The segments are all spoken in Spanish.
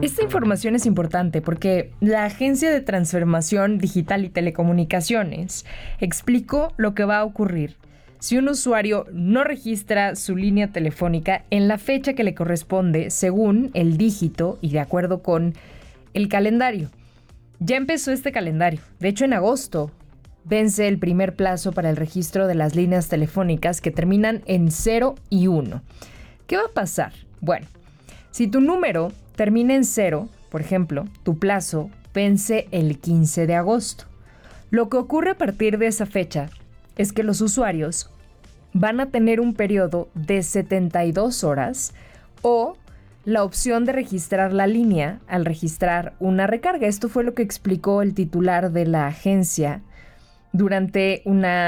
Esta información es importante porque la Agencia de Transformación Digital y Telecomunicaciones explicó lo que va a ocurrir si un usuario no registra su línea telefónica en la fecha que le corresponde según el dígito y de acuerdo con el calendario. Ya empezó este calendario. De hecho, en agosto vence el primer plazo para el registro de las líneas telefónicas que terminan en 0 y 1. ¿Qué va a pasar? Bueno, si tu número termina en 0, por ejemplo, tu plazo vence el 15 de agosto. Lo que ocurre a partir de esa fecha es que los usuarios van a tener un periodo de 72 horas o la opción de registrar la línea al registrar una recarga. Esto fue lo que explicó el titular de la agencia durante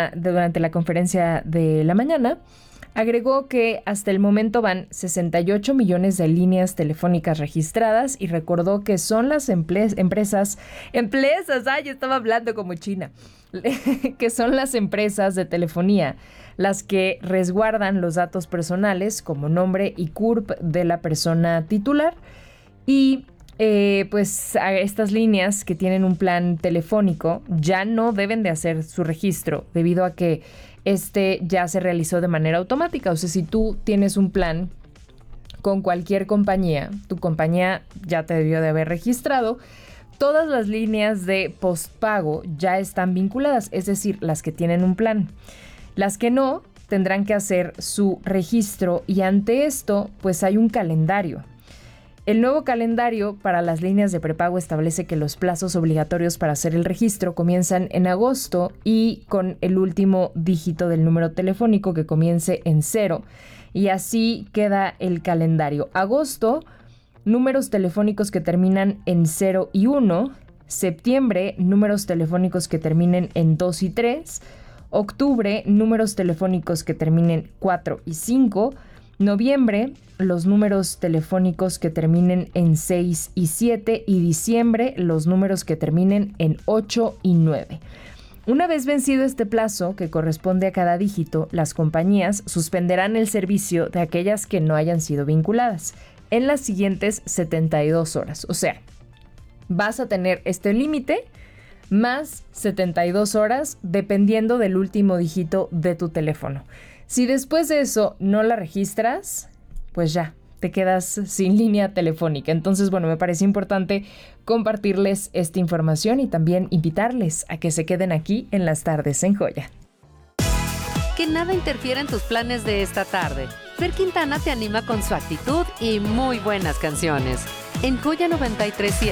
la conferencia de la mañana. Agregó que hasta el momento van 68 millones de líneas telefónicas registradas y recordó que son las empresas, estaba hablando como china, que son las empresas de telefonía las que resguardan los datos personales como nombre y CURP de la persona titular y pues a estas líneas que tienen un plan telefónico ya no deben de hacer su registro debido a que ya se realizó de manera automática. O sea, si tú tienes un plan con cualquier compañía, tu compañía ya te debió de haber registrado. Todas las líneas de postpago ya están vinculadas, es decir, las que tienen un plan. Las que no tendrán que hacer su registro y ante esto, pues hay un calendario. El nuevo calendario para las líneas de prepago establece que los plazos obligatorios para hacer el registro comienzan en agosto y con el último dígito del número telefónico que comience en 0. Y así queda el calendario. Agosto, números telefónicos que terminan en 0 y 1. Septiembre, números telefónicos que terminen en 2 y 3. Octubre, números telefónicos que terminen 4 y 5. Noviembre, los números telefónicos que terminen en 6 y 7 y diciembre, los números que terminen en 8 y 9. Una vez vencido este plazo, que corresponde a cada dígito, las compañías suspenderán el servicio de aquellas que no hayan sido vinculadas en las siguientes 72 horas. O sea, vas a tener este límite más 72 horas dependiendo del último dígito de tu teléfono. Si después de eso no la registras, pues ya, te quedas sin línea telefónica. Entonces, bueno, me parece importante compartirles esta información y también invitarles a que se queden aquí en las tardes en Joya. Que nada interfiera en tus planes de esta tarde. Fer Quintana te anima con su actitud y muy buenas canciones. En Joya 93.7.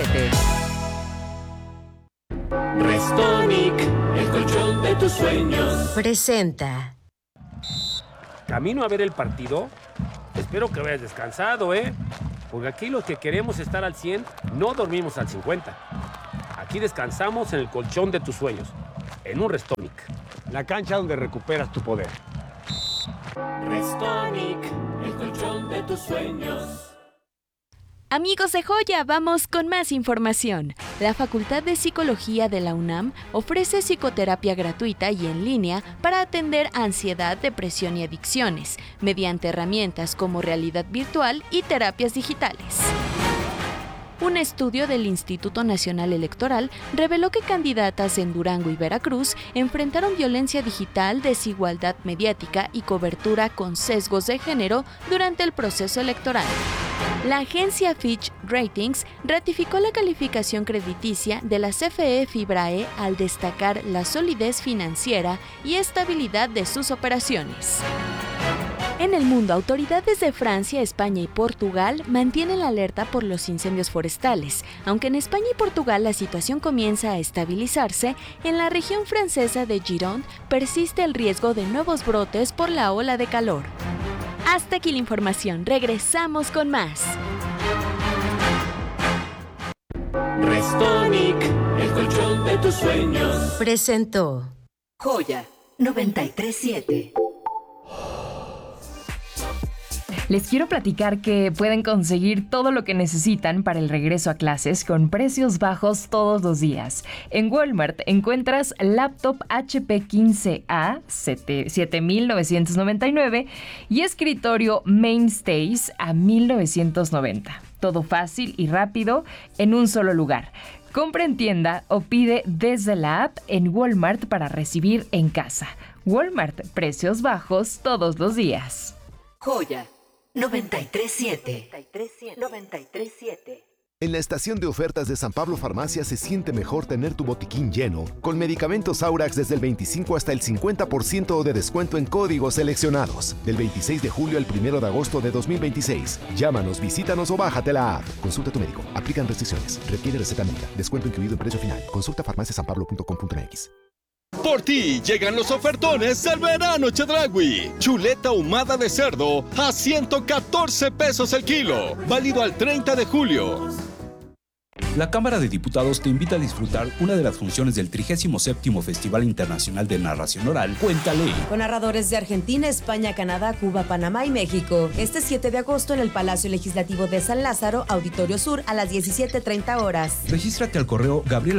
Restonic, el colchón de tus sueños. Presenta. Camino a ver el partido. Espero que hayas descansado, porque aquí los que queremos estar al 100 no dormimos al 50. Aquí descansamos en el colchón de tus sueños, en un Restonic. La cancha donde recuperas tu poder. Restonic, el colchón de tus sueños. Amigos de Joya, vamos con más información. La Facultad de Psicología de la UNAM ofrece psicoterapia gratuita y en línea para atender ansiedad, depresión y adicciones, mediante herramientas como realidad virtual y terapias digitales. Un estudio del Instituto Nacional Electoral reveló que candidatas en Durango y Veracruz enfrentaron violencia digital, desigualdad mediática y cobertura con sesgos de género durante el proceso electoral. La agencia Fitch Ratings ratificó la calificación crediticia de la CFE Fibrae al destacar la solidez financiera y estabilidad de sus operaciones. En el mundo, autoridades de Francia, España y Portugal mantienen la alerta por los incendios forestales. Aunque en España y Portugal la situación comienza a estabilizarse, en la región francesa de Gironde persiste el riesgo de nuevos brotes por la ola de calor. Hasta aquí la información. Regresamos con más. Restonic, el colchón de tus sueños. Presentó Joya 93.7. Les quiero platicar que pueden conseguir todo lo que necesitan para el regreso a clases con precios bajos todos los días. En Walmart encuentras laptop HP 15A 7,999 y escritorio Mainstays a 1,990. Todo fácil y rápido en un solo lugar. Compra en tienda o pide desde la app en Walmart para recibir en casa. Walmart, precios bajos todos los días. Joya 93.7. 93.7. En la estación de ofertas de San Pablo Farmacia se siente mejor tener tu botiquín lleno, con medicamentos Aurax desde el 25 hasta el 50% de descuento en códigos seleccionados. Del 26 de julio al 1 de agosto de 2026. Llámanos, visítanos o bájate la app. Consulta a tu médico. Aplican restricciones. Requiere receta médica. Descuento incluido en precio final. Consulta farmaciasanpablo.com.mx. Por ti llegan los ofertones del verano Chedraui. Chuleta ahumada de cerdo a 114 pesos el kilo. Válido al 30 de julio. La Cámara de Diputados te invita a disfrutar una de las funciones del 37º Festival Internacional de Narración Oral, Cuéntale. Con narradores de Argentina, España, Canadá, Cuba, Panamá y México. Este 7 de agosto en el Palacio Legislativo de San Lázaro, Auditorio Sur, a las 17:30 horas. Regístrate al correo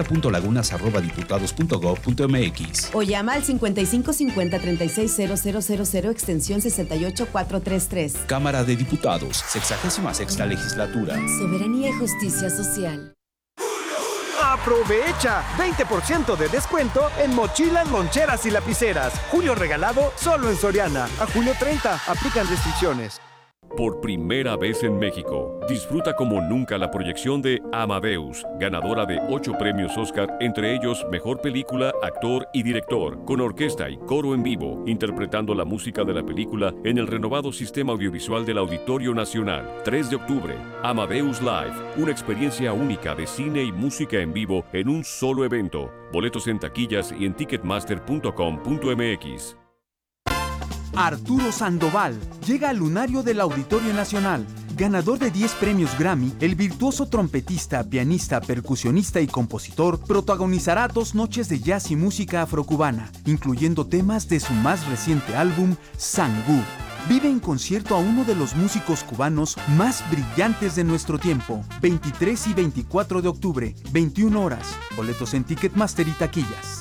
gabriela.lagunas@diputados.gov.mx o llama al 5550-360000 extensión 68433. Cámara de Diputados, 66ª Legislatura. Soberanía y justicia social. ¡Aprovecha! 20% de descuento en mochilas, loncheras y lapiceras. Julio regalado solo en Soriana. A julio 30. Aplican restricciones. Por primera vez en México, disfruta como nunca la proyección de Amadeus, ganadora de 8 premios Oscar, entre ellos Mejor Película, Actor y Director, con orquesta y coro en vivo, interpretando la música de la película en el renovado sistema audiovisual del Auditorio Nacional. 3 de octubre, Amadeus Live, una experiencia única de cine y música en vivo en un solo evento. Boletos en taquillas y en ticketmaster.com.mx. Arturo Sandoval llega al lunario del Auditorio Nacional. Ganador de 10 premios Grammy, el virtuoso trompetista, pianista, percusionista y compositor protagonizará 2 noches de jazz y música afrocubana, incluyendo temas de su más reciente álbum, Sangú. Vive en concierto a uno de los músicos cubanos más brillantes de nuestro tiempo. 23 y 24 de octubre, 21 horas. Boletos en Ticketmaster y taquillas.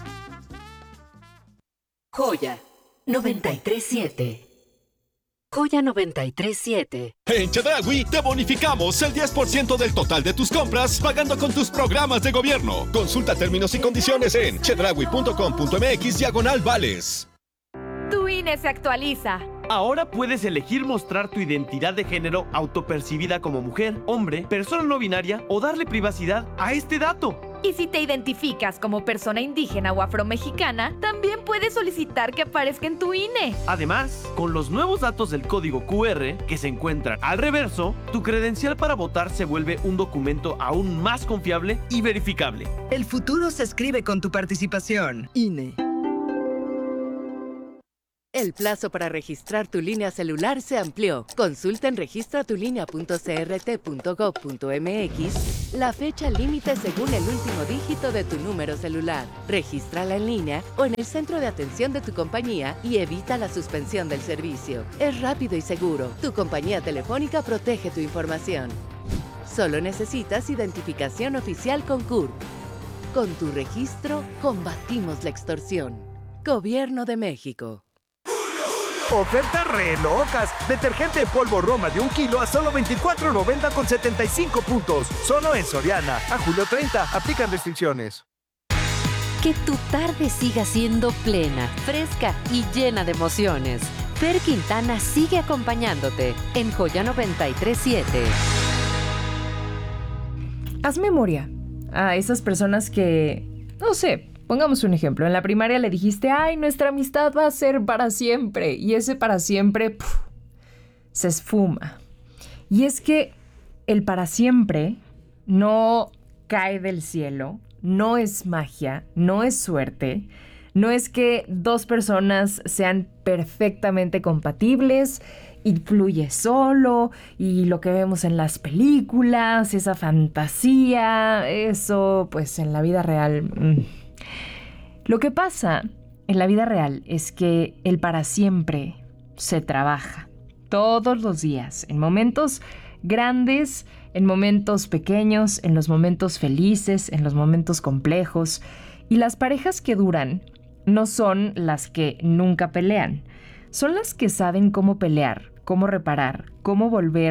Joya 93.7. Joya 93.7. En Chedraui te bonificamos el 10% del total de tus compras pagando con tus programas de gobierno. Consulta términos y condiciones en chedraui.com.mx/vales. Tu INE se actualiza. Ahora puedes elegir mostrar tu identidad de género autopercibida como mujer, hombre, persona no binaria o darle privacidad a este dato. Y si te identificas como persona indígena o afromexicana, también puedes solicitar que aparezca en tu INE. Además, con los nuevos datos del código QR que se encuentran al reverso, tu credencial para votar se vuelve un documento aún más confiable y verificable. El futuro se escribe con tu participación. INE. El plazo para registrar tu línea celular se amplió. Consulta en registratulinea.crt.gov.mx la fecha límite según el último dígito de tu número celular. Regístrala en línea o en el centro de atención de tu compañía y evita la suspensión del servicio. Es rápido y seguro. Tu compañía telefónica protege tu información. Solo necesitas identificación oficial con CURP. Con tu registro, combatimos la extorsión. Gobierno de México. Ofertas re locas. Detergente en polvo Roma de 1 kilo a solo $24.90 con 75 puntos. Solo en Soriana. A julio 30. Aplican restricciones. Que tu tarde siga siendo plena, fresca y llena de emociones. Fer Quintana sigue acompañándote en Joya 93.7. Haz memoria a esas personas que, no sé, pongamos un ejemplo. En la primaria le dijiste, ay, nuestra amistad va a ser para siempre. Y ese para siempre se esfuma. Y es que el para siempre no cae del cielo, no es magia, no es suerte. No es que 2 personas sean perfectamente compatibles y fluye solo, y lo que vemos en las películas, esa fantasía, eso pues en la vida real... Lo que pasa en la vida real es que el para siempre se trabaja todos los días, en momentos grandes, en momentos pequeños, en los momentos felices, en los momentos complejos. Y las parejas que duran no son las que nunca pelean, son las que saben cómo pelear, cómo reparar, cómo volver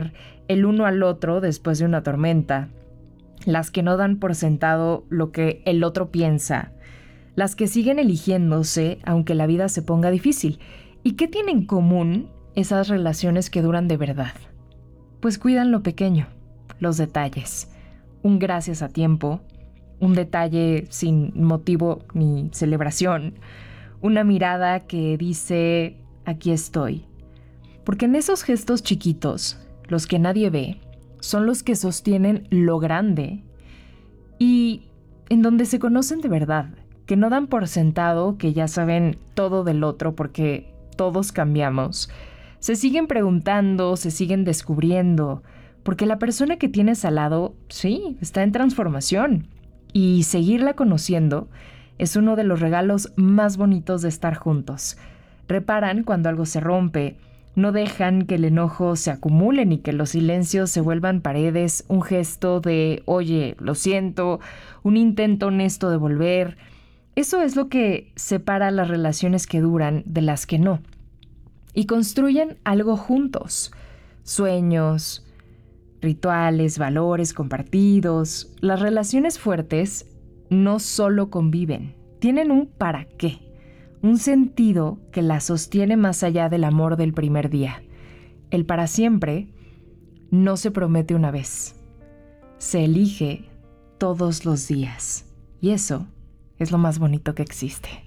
el uno al otro después de una tormenta, las que no dan por sentado lo que el otro piensa, las que siguen eligiéndose aunque la vida se ponga difícil. ¿Y qué tienen en común esas relaciones que duran de verdad? Pues cuidan lo pequeño, los detalles, un gracias a tiempo, un detalle sin motivo ni celebración, una mirada que dice aquí estoy. Porque en esos gestos chiquitos, los que nadie ve, son los que sostienen lo grande y en donde se conocen de verdad, que no dan por sentado que ya saben todo del otro porque todos cambiamos. Se siguen preguntando, se siguen descubriendo, porque la persona que tienes al lado, sí, está en transformación. Y seguirla conociendo es uno de los regalos más bonitos de estar juntos. Reparan cuando algo se rompe, no dejan que el enojo se acumule ni que los silencios se vuelvan paredes, un gesto de, oye, lo siento, un intento honesto de volver. Eso es lo que separa las relaciones que duran de las que no. Y construyen algo juntos, sueños, rituales, valores compartidos. Las relaciones fuertes no solo conviven, tienen un para qué. Un sentido que la sostiene más allá del amor del primer día. El para siempre no se promete una vez. Se elige todos los días. Y eso es lo más bonito que existe.